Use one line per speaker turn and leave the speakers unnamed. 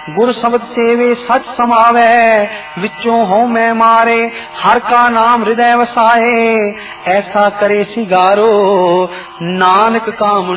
गुर शब्द सेवे सच समावे, विचों हो मैं मारे, हर का नाम हृदय वसाए। ऐसा करे सिगारो नानक काम